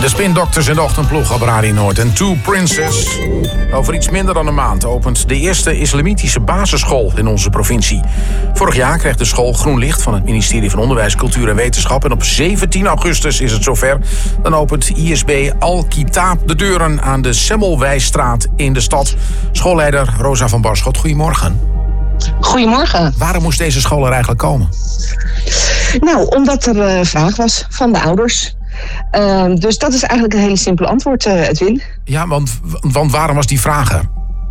De Spindokters in de ochtendploeg op Radio Noord en Two Princes. Over iets minder dan een maand opent de eerste islamitische basisschool in onze provincie. Vorig jaar kreeg de school groen licht van het ministerie van Onderwijs, Cultuur en Wetenschap. En op 17 augustus is het zover. Dan opent ISB Al-Kitab de deuren aan de Semmelweisstraat in de stad. Schoolleider Rosa van Barschot, goedemorgen. Goedemorgen. Waarom moest deze school er eigenlijk komen? Nou, omdat er vraag was van de ouders. Dus dat is eigenlijk een hele simpele antwoord, Edwin. Ja, want waarom was die vraag er?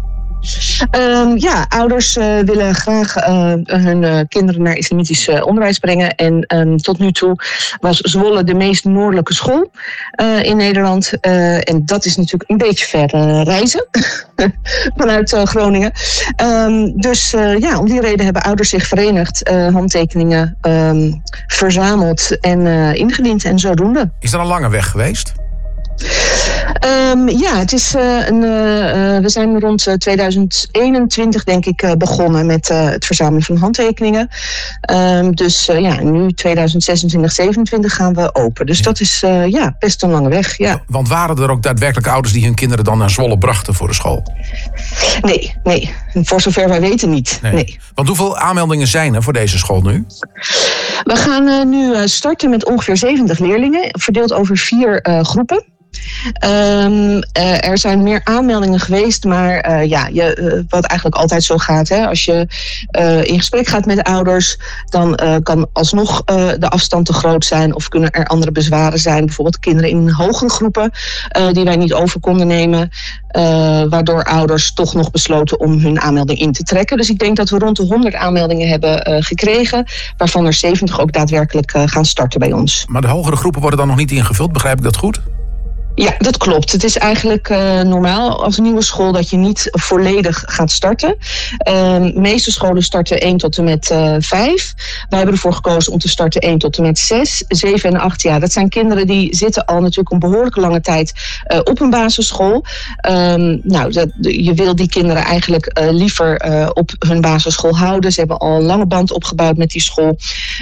Ouders willen graag hun kinderen naar islamitisch onderwijs brengen. En tot nu toe was Zwolle de meest noordelijke school in Nederland. En dat is natuurlijk een beetje ver reizen vanuit Groningen. Om die reden hebben ouders zich verenigd, handtekeningen verzameld en ingediend en zodoende. Is dat een lange weg geweest? Het is we zijn rond 2021 denk ik begonnen met het verzamelen van handtekeningen. Nu 2026, 27 gaan we open. Dus dat is best een lange weg. Ja. Want waren er ook daadwerkelijk ouders die hun kinderen dan naar Zwolle brachten voor de school? Nee. Voor zover wij weten niet. Nee. Want hoeveel aanmeldingen zijn er voor deze school nu? We gaan nu starten met ongeveer 70 leerlingen, verdeeld over 4 groepen. Er zijn meer aanmeldingen geweest, maar wat eigenlijk altijd zo gaat. Hè, als je in gesprek gaat met de ouders, dan kan alsnog de afstand te groot zijn. Of kunnen er andere bezwaren zijn. Bijvoorbeeld kinderen in hogere groepen die wij niet over konden nemen. Waardoor ouders toch nog besloten om hun aanmelding in te trekken. Dus ik denk dat we rond de 100 aanmeldingen hebben gekregen. Waarvan er 70 ook daadwerkelijk gaan starten bij ons. Maar de hogere groepen worden dan nog niet ingevuld, begrijp ik dat goed? Ja, dat klopt. Het is eigenlijk normaal als nieuwe school dat je niet volledig gaat starten. De meeste scholen starten 1 tot en met 5. Wij hebben ervoor gekozen om te starten 1 tot en met 6. 7 en 8 jaar. Dat zijn kinderen die zitten al natuurlijk een behoorlijke lange tijd op een basisschool. Je wil die kinderen eigenlijk liever op hun basisschool houden. Ze hebben al een lange band opgebouwd met die school.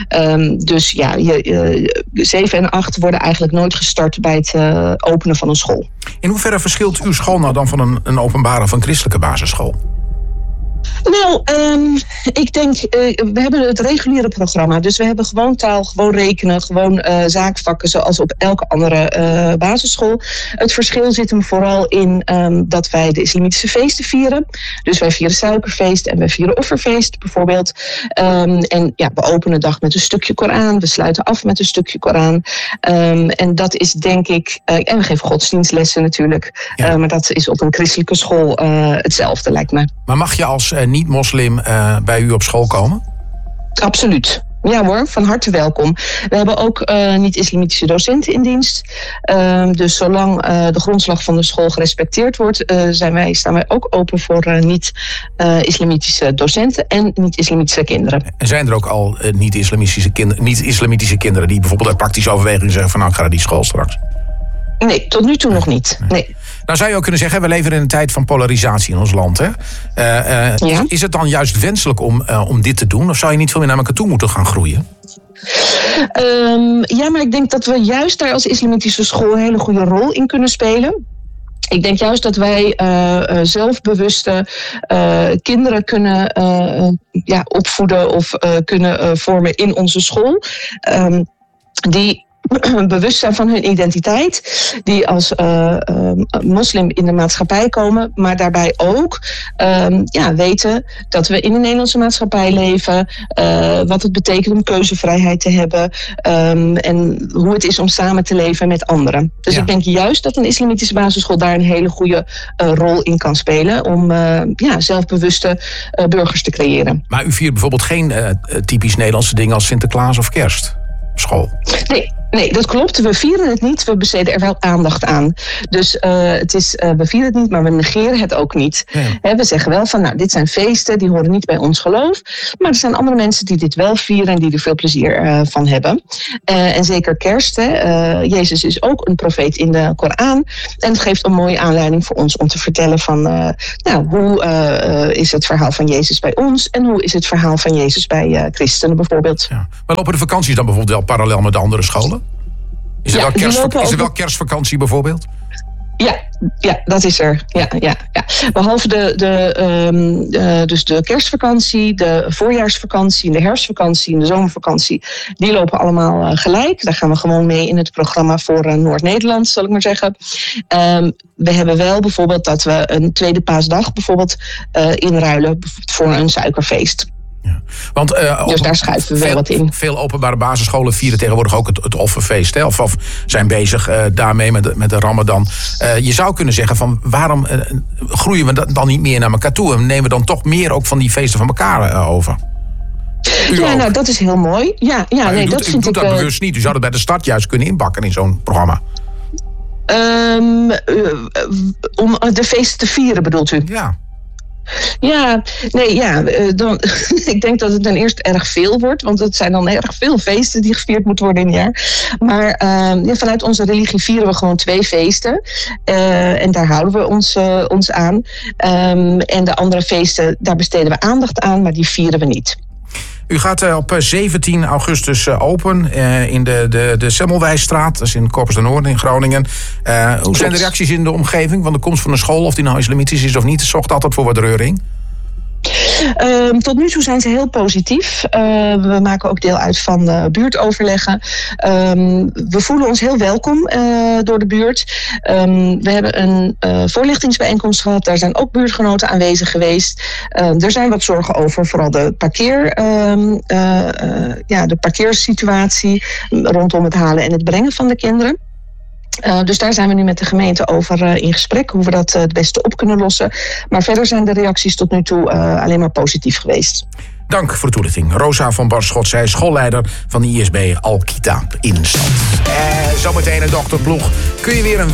7 en 8 worden eigenlijk nooit gestart bij het openen van een school. In hoeverre verschilt uw school nou dan van een openbare of een christelijke basisschool? Nou, ik denk, we hebben het reguliere programma. Dus we hebben gewoon taal, gewoon rekenen, gewoon zaakvakken zoals op elke andere basisschool. Het verschil zit hem vooral in dat wij de islamitische feesten vieren. Dus wij vieren suikerfeest en wij vieren offerfeest bijvoorbeeld. We openen de dag met een stukje Koran. We sluiten af met een stukje Koran. En dat is denk ik, en we geven godsdienstlessen natuurlijk. Ja. Maar dat is op een christelijke school hetzelfde lijkt me. Maar mag je als niet-moslim bij u op school komen? Absoluut. Ja hoor, van harte welkom. We hebben ook niet-islamitische docenten in dienst. Dus zolang de grondslag van de school gerespecteerd wordt, staan wij ook open voor niet-islamitische docenten en niet-islamitische kinderen. En zijn er ook al niet-islamitische kinderen die bijvoorbeeld uit praktische overweging zeggen van nou, ik ga naar die school straks? Nee, tot nu toe nog niet. Nee. Nou zou je ook kunnen zeggen, we leven in een tijd van polarisatie in ons land. Hè? Is het dan juist wenselijk om dit te doen? Of zou je niet veel meer naar elkaar toe moeten gaan groeien? Maar ik denk dat we juist daar als islamitische school een hele goede rol in kunnen spelen. Ik denk juist dat wij zelfbewuste kinderen kunnen opvoeden of kunnen vormen in onze school. Die bewust zijn van hun identiteit, die als moslim in de maatschappij komen, maar daarbij ook weten dat we in de Nederlandse maatschappij leven, wat het betekent om keuzevrijheid te hebben en hoe het is om samen te leven met anderen. Dus ik denk juist dat een islamitische basisschool daar een hele goede rol in kan spelen om zelfbewuste burgers te creëren. Maar u viert bijvoorbeeld geen typisch Nederlandse dingen als Sinterklaas of Kerst? School? Nee, dat klopt. We vieren het niet. We besteden er wel aandacht aan. Dus we vieren het niet, maar we negeren het ook niet. Ja. We zeggen wel van, dit zijn feesten, die horen niet bij ons geloof. Maar er zijn andere mensen die dit wel vieren en die er veel plezier van hebben. En zeker kerst. Jezus is ook een profeet in de Koran. En het geeft een mooie aanleiding voor ons om te vertellen van, hoe is het verhaal van Jezus bij ons en hoe is het verhaal van Jezus bij christenen bijvoorbeeld. Ja. Maar lopen de vakanties dan bijvoorbeeld wel parallel met de andere scholen? Is er wel kerstvakantie bijvoorbeeld? Ja, dat is er. Ja. Behalve dus de kerstvakantie, de voorjaarsvakantie, de herfstvakantie en de zomervakantie. Die lopen allemaal gelijk. Daar gaan we gewoon mee in het programma voor Noord-Nederland, zal ik maar zeggen. We hebben wel bijvoorbeeld dat we een tweede paasdag bijvoorbeeld inruilen voor een suikerfeest. Ja. Want, dus daar schuiven we wel wat in. Veel openbare basisscholen vieren tegenwoordig ook het offerfeest. Hè? Of zijn bezig daarmee met de Ramadan. Je zou kunnen zeggen van waarom groeien we dan niet meer naar elkaar toe? En nemen we dan toch meer ook van die feesten van elkaar over? Nou, dat is heel mooi. Dat vind ik bewust niet. U zou het bij de start juist kunnen inbakken in zo'n programma. Om de feesten te vieren, bedoelt u? Ja. Ik denk dat het ten eerste erg veel wordt, want het zijn dan erg veel feesten die gevierd moeten worden in een jaar. Maar vanuit onze religie vieren we gewoon 2 feesten en daar houden we ons aan. En de andere feesten, daar besteden we aandacht aan, maar die vieren we niet. U gaat op 17 augustus open in de Semmelweisstraat. Dat is in Corpus de Noord in Groningen. Hoe zijn de reacties in de omgeving van de komst van een school? Of die nou islamitisch is of niet? Het zorgt altijd voor wat reuring. Tot nu toe zijn ze heel positief. We maken ook deel uit van buurtoverleggen. We voelen ons heel welkom door de buurt. We hebben een voorlichtingsbijeenkomst gehad. Daar zijn ook buurtgenoten aanwezig geweest. Er zijn wat zorgen over vooral de parkeersituatie rondom het halen en het brengen van de kinderen. Dus daar zijn we nu met de gemeente over in gesprek, hoe we dat het beste op kunnen lossen. Maar verder zijn de reacties tot nu toe alleen maar positief geweest. Dank voor de toelichting. Rosa van Barschot, zij is schoolleider van de ISB Al-Kitab in Stad. Zometeen een dokterploeg. Kun je weer een